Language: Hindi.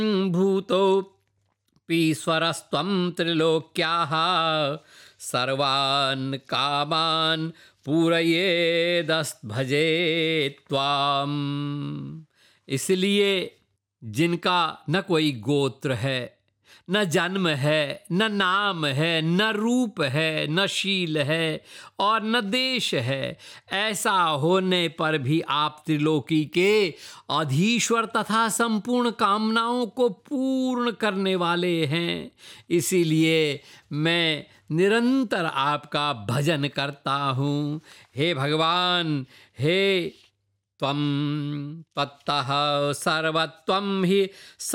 भूतोऽपीश्वरस्त्वं त्रिलोक्याः सर्वान् कामान् पूरयेदस्भजे त्वाम। इसलिए जिनका न कोई गोत्र है, न जन्म है, न नाम है, न रूप है, न शील है और न देश है, ऐसा होने पर भी आप त्रिलोकी के अधीश्वर तथा संपूर्ण कामनाओं को पूर्ण करने वाले हैं। इसीलिए मैं निरंतर आपका भजन करता हूँ। हे भगवान, हे त्वं तत्तः सर्वत्वं हि